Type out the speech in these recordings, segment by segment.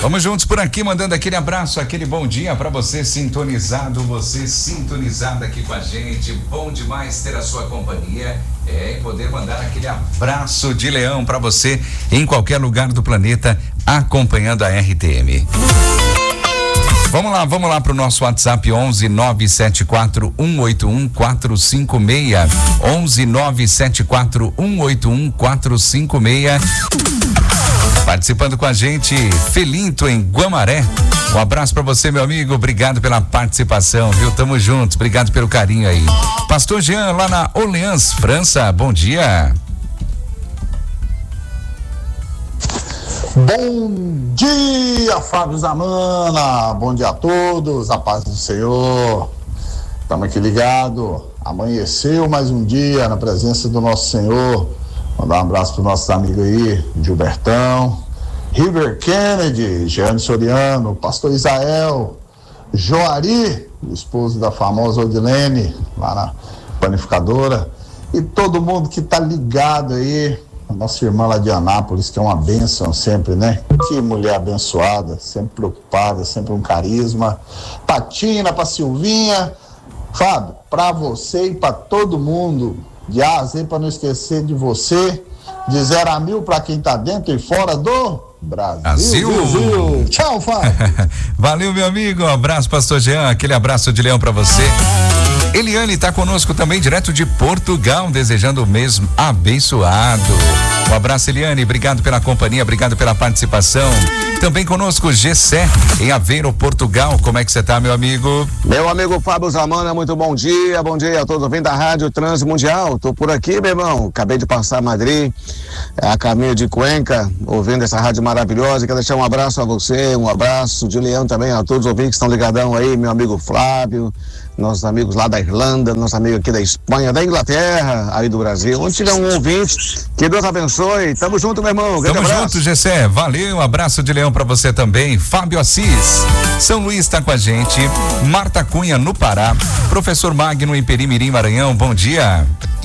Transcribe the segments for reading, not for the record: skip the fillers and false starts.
Vamos juntos por aqui, mandando aquele abraço, aquele bom dia para você sintonizado, você sintonizada aqui com a gente. Bom demais ter a sua companhia e poder mandar aquele abraço de leão para você em qualquer lugar do planeta acompanhando a RTM. Vamos lá pro nosso WhatsApp 11 974 181 456. 11 974 181 456. Participando com a gente, Felinto em Guamaré. Um abraço pra você, meu amigo. Obrigado pela participação, viu? Tamo juntos. Obrigado pelo carinho aí. Pastor Jean, lá na Orleans, França. Bom dia. Bom dia, Fábio Zamana. Bom dia a todos. A paz do Senhor. Estamos aqui ligados. Amanheceu mais um dia na presença do nosso Senhor. Mandar um abraço para os nossos amigos aí, Gilbertão, River Kennedy, Jeane Soriano, Pastor Israel, Joari, o esposo da famosa Odilene, lá na panificadora, e todo mundo que está ligado aí, a nossa irmã lá de Anápolis, que é uma bênção sempre, né? Que mulher abençoada, sempre preocupada, sempre um carisma. Patina, pra Silvinha, Fábio, pra você e pra todo mundo, de A a Z, pra não esquecer de você, de 0 a 1000 pra quem tá dentro e fora do Brasil. Tchau, Fábio. Valeu, meu amigo, um abraço, pastor Jean, aquele abraço de leão pra você. Eliane tá conosco também, direto de Portugal, desejando o mês abençoado. Um abraço, Eliane, obrigado pela companhia, obrigado pela participação. Também conosco, Gessé, em Aveiro, Portugal. Como é que você tá, meu amigo? Meu amigo Fábio Zamana, muito bom dia a todos ouvintes da Rádio Transmundial. Tô por aqui, meu irmão, acabei de passar Madrid, a caminho de Cuenca, ouvindo essa rádio maravilhosa. Quero deixar um abraço a você, um abraço de leão também a todos os ouvintes que estão ligadão aí, meu amigo Flávio, nossos amigos lá da Irlanda, nosso amigo aqui da Espanha, da Inglaterra, aí do Brasil, onde tiver um ouvinte, que Deus abençoe. Tamo junto, meu irmão. Tamo junto, Gessé. Valeu, um abraço de leão pra você também. Fábio Assis, São Luís tá com a gente. Marta Cunha, no Pará. Professor Magno em Perimirim, Maranhão, bom dia.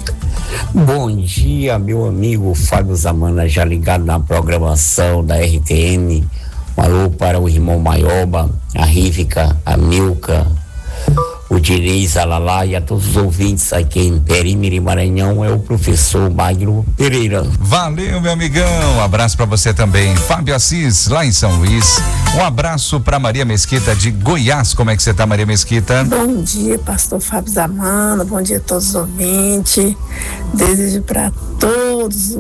Bom dia, meu amigo Fábio Zamana, já ligado na programação da RTM. Um alô para o irmão Maioba, a Rívica, a Milka, o Diniz, a Lalá e a todos os ouvintes aqui em Perimirim, Maranhão, é o professor Magno Pereira. Valeu, meu amigão, um abraço para você também. Fábio Assis, lá em São Luís. Um abraço para Maria Mesquita de Goiás. Como é que você tá, Maria Mesquita? Bom dia, pastor Fábio Zamana, bom dia a todos os ouvintes. Desejo para todos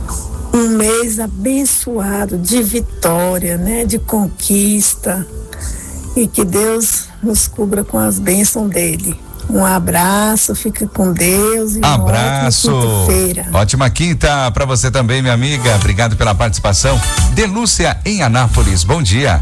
um mês abençoado de vitória, né, de conquista, e que Deus nos cubra com as bênçãos dele. Um abraço, fique com Deus e abraço. Uma ótima quinta-feira. Ótima quinta pra você também, minha amiga. Obrigado pela participação. Delúcia em Anápolis, bom dia.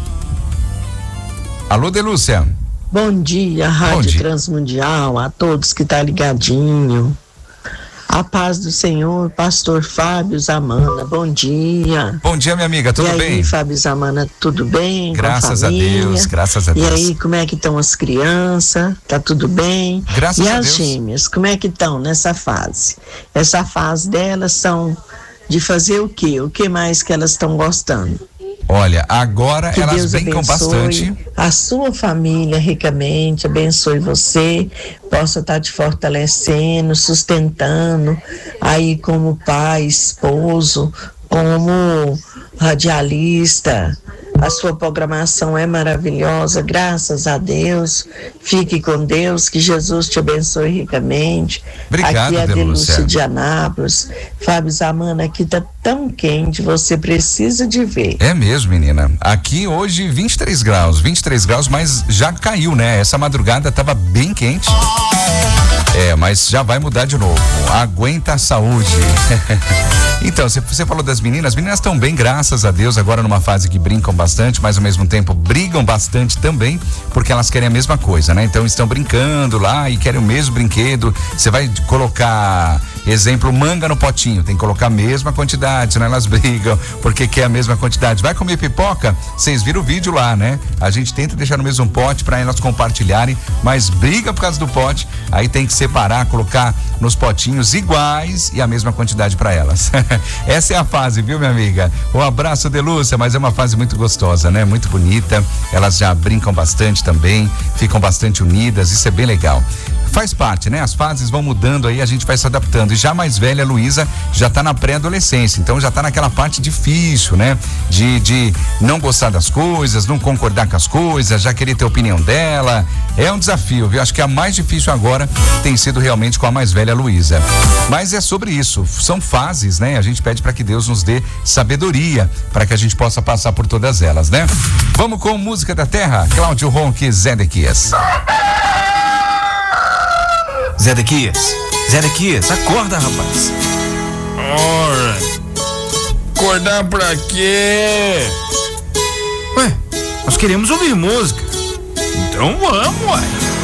Alô, Delúcia. Bom dia, Rádio Transmundial, a todos que tá ligadinho. A paz do Senhor, pastor Fábio Zamana, bom dia. Bom dia, minha amiga, tudo bem? E aí, Fábio Zamana, tudo bem? Graças a Deus, graças a Deus. E aí, como é que estão as crianças? Tá tudo bem? Graças a Deus. E as gêmeas, como é que estão nessa fase? Essa fase delas são de fazer o quê? O que mais que elas estão gostando? Olha, agora que elas Deus brincam bastante. A sua família ricamente, abençoe você, possa estar te fortalecendo, sustentando, aí como pai, esposo, como radialista. A sua programação é maravilhosa, graças a Deus. Fique com Deus, que Jesus te abençoe ricamente. Obrigado, aqui é a Delúcia de Anápolis. Fábio Zamana, aqui tá tão quente, você precisa de ver. É mesmo, menina. Aqui hoje 23 graus, mas já caiu, né? Essa madrugada tava bem quente. Mas já vai mudar de novo. Aguenta a saúde. Então, você falou das meninas, as meninas estão bem, graças a Deus, agora numa fase que brincam bastante, mas ao mesmo tempo brigam bastante também, porque elas querem a mesma coisa, né? Então estão brincando lá e querem o mesmo brinquedo. Você vai colocar Exemplo, manga no potinho, tem que colocar a mesma quantidade, senão elas brigam, porque quer a mesma quantidade. Vai comer pipoca? Vocês viram o vídeo lá, né? A gente tenta deixar no mesmo pote para elas compartilharem, mas briga por causa do pote, aí tem que separar, colocar nos potinhos iguais e a mesma quantidade para elas. Essa é a fase, viu, minha amiga? Um abraço de Lúcia, mas é uma fase muito gostosa, né? Muito bonita, elas já brincam bastante também, ficam bastante unidas, isso é bem legal. Faz parte, né? As fases vão mudando aí, a gente vai se adaptando. E já a mais velha, Luísa, já tá na pré-adolescência, então já tá naquela parte difícil, né? De não gostar das coisas, não concordar com as coisas, já querer ter a opinião dela. É um desafio, viu? Acho que a mais difícil agora tem sido realmente com a mais velha, Luísa. Mas é sobre isso, são fases, né? A gente pede para que Deus nos dê sabedoria para que a gente possa passar por todas elas, né? Vamos com Música da Terra, Cláudio Ronque, Zé Dequias. Zé Dequias, acorda, rapaz. Ora, acordar pra quê? Ué, nós queremos ouvir música. Então vamos, ué.